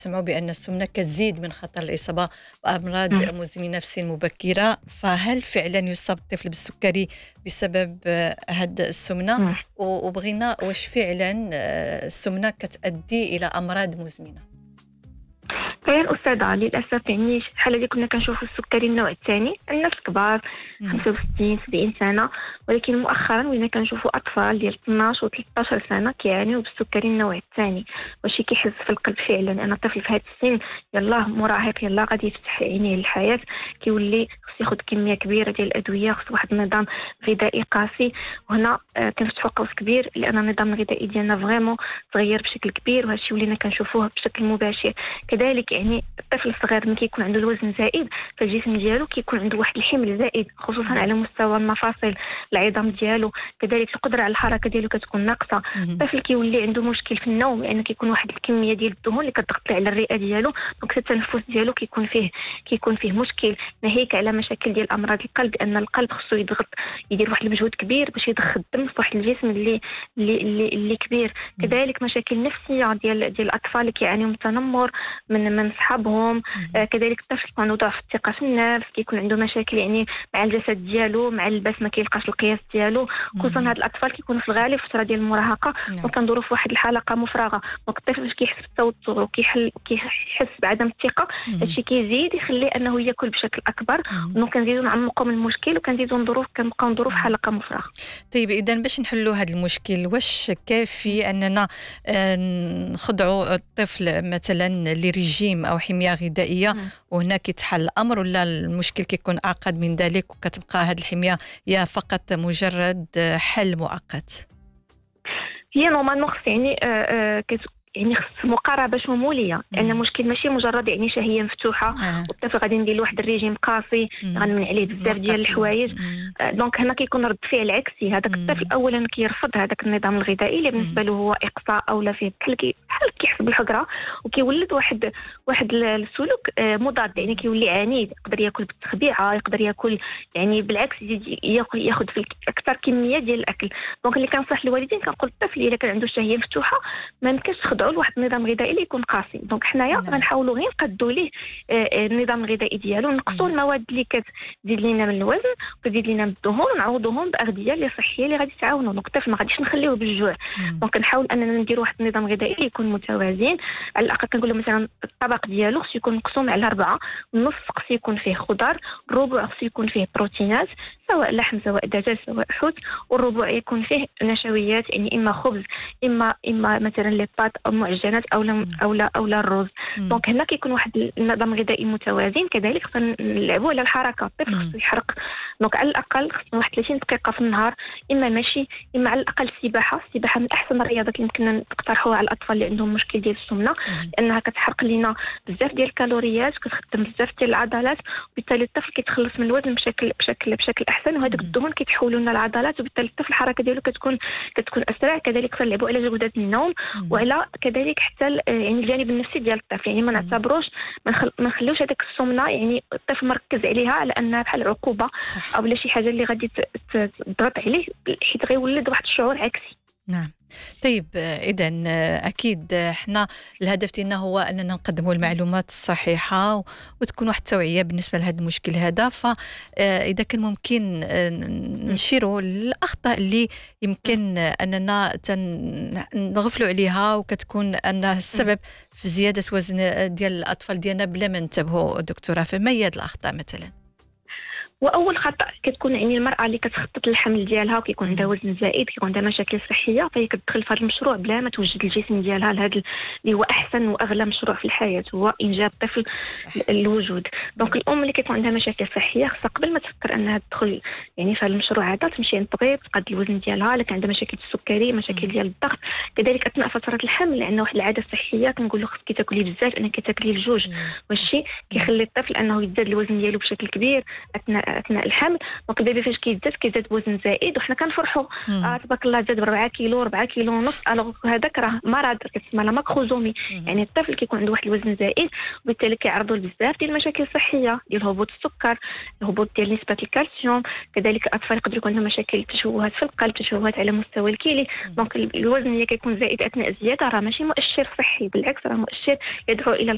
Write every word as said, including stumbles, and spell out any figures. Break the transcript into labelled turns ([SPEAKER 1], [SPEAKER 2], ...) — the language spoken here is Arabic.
[SPEAKER 1] سمعوا بأن السمنة كتزيد من خطر الإصابة بأمراض
[SPEAKER 2] مم.
[SPEAKER 1] مزمنة في السن المبكرة، فهل فعلا يصاب الطفل بالسكري بسبب هاد السمنة؟
[SPEAKER 2] مم.
[SPEAKER 1] و- وبغينا واش فعلا آه، السمنة كتؤدي إلى أمراض مزمنة؟
[SPEAKER 2] كاين أستاذة للأسف، يعني شي الحالة اللي كنا كنشوفوا السكري النوع الثاني الناس كبار
[SPEAKER 1] مهم.
[SPEAKER 2] خمسة وستين سبعين سنة، ولكن مؤخرا ولينا كنشوفوا أطفال ديال اثناش و ثلاثة عشر سنة كيعانيوا بالسكري النوع الثاني. وشي كيحس في القلب فعلا أن الطفل في هذا السن يلاه مراهق، يلاه غادي يفتح عينيه للحياة، كيولي خصو ياخذ كمية كبيرة ديال الأدوية، خصو واحد النظام غذائي قاسي. وهنا آه كنفتحوا قوس كبير لأن النظام الغذائي ديالنا فريمون تغير بشكل كبير، وهادشي ولينا كنشوفوه بشكل مباشر. كذلك يعني الطفل الصغير ملي كيكون عنده الوزن زائد فالجسم ديالو كيكون عنده واحد الحمل زائد، خصوصا على مستوى المفاصل العظام ديالو، كذلك القدره على الحركه ديالو كتكون ناقصه.
[SPEAKER 1] مهم.
[SPEAKER 2] الطفل كيولي عنده مشكل في النوم لان كيكون واحد الكميه ديال الدهون اللي كتضغط على الرئه ديالو، دونك التنفس ديالو كيكون فيه كيكون فيه مشكل. ناهيك على مشاكل ديال امراض القلب، لان القلب خصو يضغط يدير واحد المجهود كبير باش يضخ الدم في واحد الجسم اللي اللي اللي, اللي كبير. كذلك مشاكل نفسيه ديال ديال الاطفال اللي كيعانيوا من التنمر من من صحابهم. آه كذلك الطفل كيكون عنده ضعف الثقه في النفس، كيكون عنده مشاكل يعني مع الجسد ديالو، مع اللباس ما كيلقاش القياس ديالو، خصوصا هاد الاطفال كيكونوا في الغالب في الفتره ديال المراهقه
[SPEAKER 1] نعم.
[SPEAKER 2] وكندوروا في واحد الحلقه مفرغه. دونك الطفل فاش كيحس بالتوتر وكيحل كيحس بعدم الثقه،
[SPEAKER 1] مهم.
[SPEAKER 2] هادشي كيزيد يخليه انه ياكل بشكل اكبر.
[SPEAKER 1] مهم.
[SPEAKER 2] دونك كنزيدوا نعمقوا من المشكل وكنزيدوا ندوروا كنبقاو ندوروا في حلقه مفرغه.
[SPEAKER 1] طيب إذا باش نحلوا هذا المشكل، واش كافي أننا آه، نخضعوا الطفل مثلا لرجيم أو حمية غذائية
[SPEAKER 2] مم.
[SPEAKER 1] وهنا كيتحل الأمر، ولا المشكل كيكون أعقد من ذلك وكتبقى هذه الحمية هي فقط مجرد آه، حل مؤقت؟
[SPEAKER 2] هي نورمالمون خص يعني آه آه كت يعني خص مقاربه شموليه، لان
[SPEAKER 1] مم.
[SPEAKER 2] المشكل ماشي مجرد يعني شهيه مفتوحه
[SPEAKER 1] آه.
[SPEAKER 2] والطفل غادي ندير له واحد الريجيم قاسي
[SPEAKER 1] مم.
[SPEAKER 2] غنمنع عليه بزاف ديال
[SPEAKER 1] موقف.
[SPEAKER 2] الحوايج.
[SPEAKER 1] مم.
[SPEAKER 2] آه، دونك هنا كيكون رد فعل عكسي. هذاك
[SPEAKER 1] مم.
[SPEAKER 2] الطفل اولا كيرفض هذاك النظام الغذائي اللي بالنسبه له هو اقصاء او لا فيه بحال كي بحال كيحس بالحقره، وكيولد واحد واحد السلوك آه مضاد، يعني كيولي عنيد، يقدر ياكل بالتخبيعه، يقدر ياكل يعني بالعكس يزيد ياكل ياخذ في اكثر كميه ديال الاكل. دونك اللي كنصح الوالدين كنقول الطفل الا كان عنده شهيه مفتوحه ما يمكنش تخضعوا لواحد النظام غذائي اللي يكون قاسي. دونك حنايا
[SPEAKER 1] نعم.
[SPEAKER 2] غنحاولوا غير نقادوا ليه آه، آه، النظام الغذائي ديالو، نقصوا
[SPEAKER 1] مم.
[SPEAKER 2] المواد اللي كتزيد لينا من الوزن وكتزيد لينا من الدهون، ونعوضوهم باغذيه اللي صحيه اللي غادي تعاونوا. دونك الطفل ما غاديش نخليوه بالجوع.
[SPEAKER 1] مم.
[SPEAKER 2] دونك كنحاول اننا نديروا واحد النظام غذائي اللي يكون متوازن. على الاقل كنقول له مثلا الطبق ديالو خصو يكون مقسوم على اربعه، النص خصو يكون فيه خضر، الربع خصو يكون فيه بروتينات سواء لحم سواء دجاج سواء حوت، والربع يكون فيه نشويات يعني اما خبز اما اما مثلا لي بات او معجنات او لا او لا او لا الرز.
[SPEAKER 1] مم.
[SPEAKER 2] دونك هنا كيكون واحد النظام غذائي متوازن. كذلك خصنا نلعبوا على الحركه، الطفل
[SPEAKER 1] مم.
[SPEAKER 2] خصو يحرق. دونك على الاقل خصنا واحد ثلاثين دقيقه في النهار، اما ماشي اما على الاقل السباحه. السباحه من احسن الرياضات اللي يمكننا نقترحوها على الاطفال اللي عندهم مشكل ديال السمنه،
[SPEAKER 1] مم.
[SPEAKER 2] لانها كتحرق لنا بزاف ديال الكالوريات، كتخدم بزاف ديال العضلات، وبالتالي الطفل كيتخلص من الوزن بشكل بشكل بشكل احسن، وهذوك
[SPEAKER 1] مم.
[SPEAKER 2] الدهون كيتحولوا لنا العضلات، وبالتالي الطفل الحركه ديالو كتكون كتكون اسرع. كذلك كنلعبوا على جوده النوم
[SPEAKER 1] مم.
[SPEAKER 2] وعلى كذلك حتى ال- يعني الجانب النفسي ديال الطفل، يعني ما
[SPEAKER 1] مم.
[SPEAKER 2] نعتبروش ما نخل- ما نخليوش هذيك السمنه يعني الطفل مركز عليها على انها بحال عقوبه
[SPEAKER 1] صح.
[SPEAKER 2] او لا شي حاجه اللي غادي ت- ت- تضغط عليه، حيت غيولد واحد الشعور عكسي.
[SPEAKER 1] نعم. طيب إذا أكيد إحنا الهدف ديالنا هو أننا نقدموا المعلومات الصحيحة و- وتكون واحد التوعية بالنسبة لهذا المشكل هذا. فإذا كان ممكن آه، نشيروا الأخطاء اللي يمكن أننا تن- نغفلوا عليها وكتكون أنها السبب في زيادة وزن ديال الأطفال ديالنا بلا ما ننتبهوا دكتورة، فما هي هذه الأخطاء مثلا؟
[SPEAKER 2] واول خطا كتكون يعني المراه اللي كتخطط للحمل ديالها وكيكون عندها وزن زائد، كيكون عندها مشاكل صحيه، فهي كتدخل في هذا المشروع بلا ما توجد الجسم ديالها لهذا اللي هو احسن واغلى مشروع في الحياه، هو انجاب طفل الوجود. دونك الام اللي كيكون عندها مشاكل صحيه خصها قبل ما تفكر انها تدخل يعني في هذا المشروع هذا تمشي عند طبيب تقاد الوزن ديالها، الا كان عندها مشاكل السكري مشاكل ديال الضغط. كذلك اثناء فتره الحمل لانه واحد العاده صحيه كنقول له خصك تاكلي بزاف، انك تاكلي الجوج، والشيء كيخلي الطفل انه يزداد الوزن ديالو بشكل كبير اثناء اثناء الحمل. دونك البيبي فاش كيزداد كيزداد بوزن زائد، وحنا كنفرحوا اه تبارك الله زاد بربعة كيلو ربعة كيلو ونص، الوغ هذاك راه مرض كتسمى لا ماكروزومي، يعني الطفل كيكون عنده واحد الوزن زائد وبالتالي كيعرضوا لبزاف ديال المشاكل الصحيه ديال هبوط السكر، هبوط ديال نسبه الكالسيوم. كذلك الاطفال يقدروا يكون عندهم مشاكل تشوهات في القلب، تشوهات على مستوى الكلى. دونك الوزن اللي كيكون زائد اثناء الزياده راه ماشي مؤشر صحي، بالعكس راه مؤشر يدعو الى